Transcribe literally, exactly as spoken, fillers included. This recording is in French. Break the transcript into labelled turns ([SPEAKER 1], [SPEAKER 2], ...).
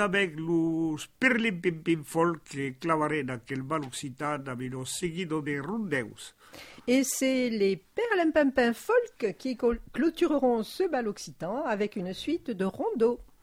[SPEAKER 1] avec los Pirlimpimpim Folk et clavaré aquel bal occitan avec los seguido de rondeus.
[SPEAKER 2] Et c'est les Perlimpinpin Folk qui clôtureront ce bal occitan avec une suite de rondeaux.